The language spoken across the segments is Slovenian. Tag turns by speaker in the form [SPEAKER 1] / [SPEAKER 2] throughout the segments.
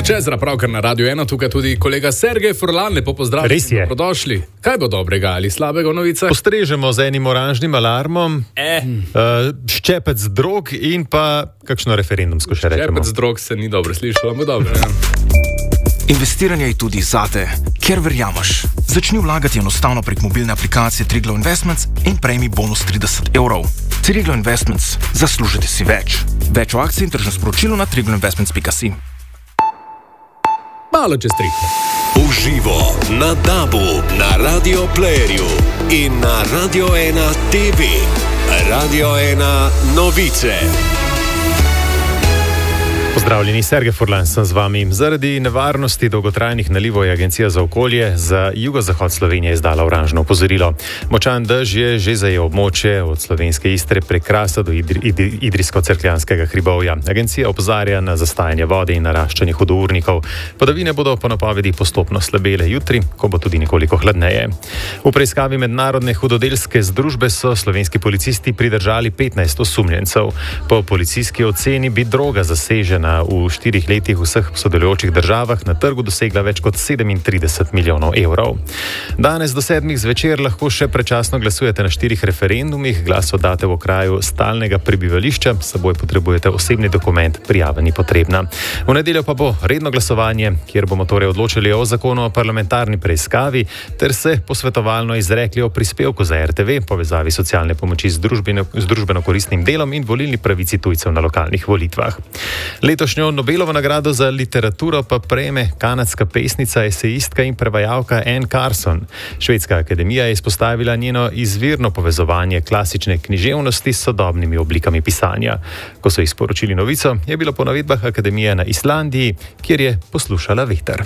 [SPEAKER 1] Igor Čezra, pravkar na Radio 1, tukaj tudi kolega Sergej Furlan, lepo pozdravljeni.
[SPEAKER 2] Res je.
[SPEAKER 1] Dobrodošli. Kaj bo dobrega ali slabega v novicah?
[SPEAKER 2] Postrežemo z enim oranžnim alarmom, ščepec drog in pa kakšno referendumsko še rečemo.
[SPEAKER 1] Ščepec drog se ni dobro slišalo, bo dobro. Ja.
[SPEAKER 3] Investiranje je tudi zate, ker verjameš. Začni vlagati enostavno prek mobilne aplikacije Triglav Investments in prejmi bonus 30 €. Triglav Investments. Zaslužite si več. Več o akciji in tržnem sporočilu na triglavinvestments.si.
[SPEAKER 1] Malo čez 3.
[SPEAKER 4] Uživo na DAB-u, na Radio Playerju in na Radio 1 TV. Radio 1 novice.
[SPEAKER 2] Pozdravljeni, Sergej Furlan sem z vami. Zaradi nevarnosti dolgotrajnih nalivov je Agencija za okolje za jugozahod Slovenije izdala oranžno opozorilo. Močan dež je že zajel območje od slovenske Istre prek Krasa do Idrijsko-Cerkljanskega hribovja. Agencija opozarja na zastajanje vode in naraščanje hudournikov. Padavine bodo po napovedi postopno slabele jutri, ko bo tudi nekoliko hladneje. V preiskavi mednarodne hudodelske združbe so slovenski policisti pridržali 15 osumljencev. Po policijski oceni bi droga zasežena v 4 letih v vseh sodelujočih državah na trgu dosegla več kot 37 milijonov evrov. Danes do 7 zvečer lahko še predčasno glasujete na 4 referendumih. Glas oddate v okraju stalnega prebivališča, s seboj potrebujete osebni dokument, prijava ni potrebna. V nedeljo pa bo redno glasovanje, kjer bomo torej odločili o zakonu o parlamentarni preiskavi ter se posvetovalno izrekli o prispevku za RTV, povezavi socialne pomoči z družbeno koristnim delom in volilni pravici tujcev na lokalnih volitvah. Letošnjo Nobelovo nagrado za literaturo pa prejme kanadska pesnica, esejistka in prevajalka Anne Carson. Švedska akademija je izpostavila njeno izvirno povezovanje klasične književnosti s sodobnimi oblikami pisanja. Ko so jih sporočili novico, je bilo po navedbah akademije na Islandiji, kjer je poslušala veter.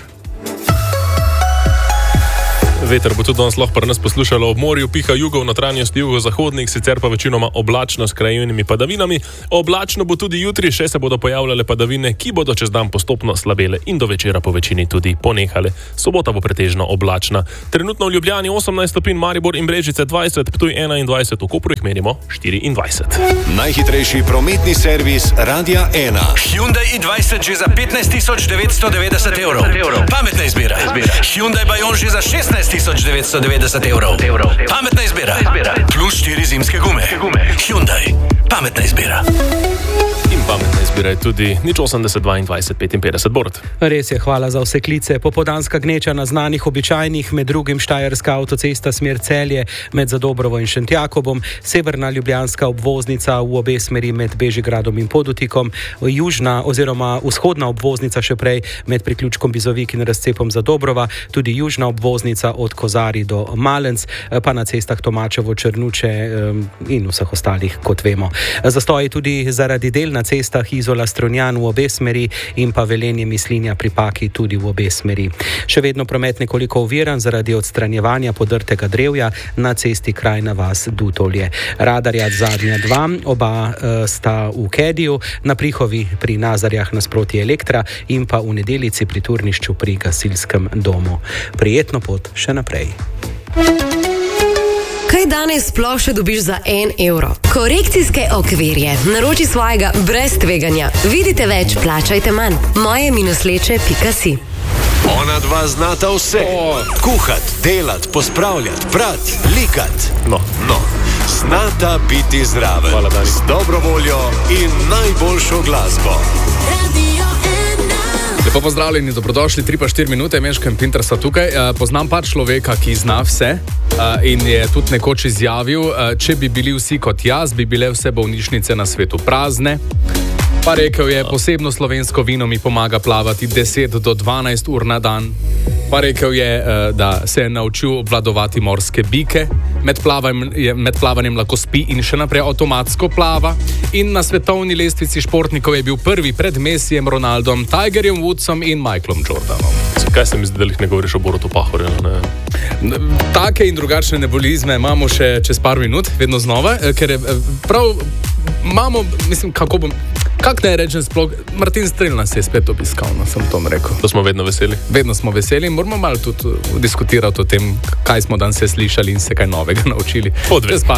[SPEAKER 5] Veter bo tudi danes lahko pri nas poslušalo ob morju, piha jugo v notranjosti jugozahodnik, sicer pa večinoma oblačno s krajevnimi padavinami. Oblačno bo tudi jutri, še se bodo pojavljale padavine, ki bodo čez dan postopno slabele in do večera po večini tudi ponehale. Sobota bo pretežno oblačna. Trenutno v Ljubljani 18 stopinj, Maribor in Brežice 20, Ptuj 21, v Kopru jih merimo 24.
[SPEAKER 4] Najhitrejši prometni servis Radia 1.
[SPEAKER 6] Hyundai i20 že za 15.990 €. Pametna izbira. Hyundai Bayon že za 16.990 €. Pametna izbira. Plus 4 zimske gume. Hyundai. Pametna izbira.
[SPEAKER 5] In pametna izbira je tudi 080 22 55 Borut.
[SPEAKER 7] Res je, hvala za vse klice. Popoldanska gneča na znanih običajnih, med drugim Štajerska avtocesta smer Celje med Zadobrovo in Šentjakobom, severna ljubljanska obvoznica v obe smeri med Bežigradom in Podutikom, južna oziroma vzhodna obvoznica še prej med priključkom Bizovik in razcepom Zadobrova, tudi južna obvoznica od Kozari do Malenc, pa na cestah Tomačevo, Črnuče in vseh ostalih, kot vemo. Zastoji tudi zaradi del na cestah Izola Strunjan v obe smeri in pa Velenje Mislinja pri Paki tudi v obe smeri. Še vedno promet nekoliko oviran zaradi odstranjevanja podrtega drevja na cesti Krajna vas Dutolje. Radarja zadnja 2, oba sta v Kediju, na Prihovi pri Nazarjah nasproti Elektra in pa v Nedelici pri Turnišču pri gasilskem domu. Prijetno pot še naprej.
[SPEAKER 8] Kaj danes sploh še dobiš za 1 €? Korekcijske okvirje. Naroči svojega brez tveganja. Vidite več, plačajte manj. moje-leče.si.
[SPEAKER 4] Ona dva znata vse. Kuhat, delat, pospravljat, prat, likat. No. Znata biti zraven.
[SPEAKER 5] Hvala, Dani.
[SPEAKER 4] Z dobro voljo in najboljšo glasbo.
[SPEAKER 1] Lepo pozdravljeni, dobrodošli, 3 pa 4 minute, Meškem Pintersa tukaj. Poznam pa človeka, ki zna vse in je tudi nekoč izjavil, če bi bili vsi kot jaz, bi bile vse bolnišnice na svetu prazne. Pa rekel je, posebno slovensko vino mi pomaga plavati 10 do 12 ur na dan. Pa rekel je, da se je naučil obvladovati morske bike, med plavanjem lahko spi in še naprej avtomatsko plava. In na svetovni lestvici športnikov je bil prvi pred Messijem, Ronaldom, Tigerjem Woodsom in Michaelom Jordanom.
[SPEAKER 5] Kaj se mi zdi, da jih ne govoriš o Borutu Pahorju?
[SPEAKER 1] Take in drugačne nebulizme imamo še čez par minut, vedno znova, ker je prav imamo, mislim, kako ne rečem sploh, Martin Strel nas je spet obiskal, sem tom rekel.
[SPEAKER 5] To smo vedno veseli.
[SPEAKER 1] Vedno smo veseli in moramo malo tudi diskutirati o tem, kaj smo danes slišali in se kaj novega naučili.